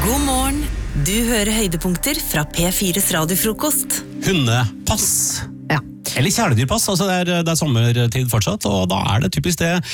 God morgen. Du hører høydepunkter fra P4's radiofrokost. Hundepass. Eller kjæledyrpass, altså det er sommertid fortsatt, og da er det typisk det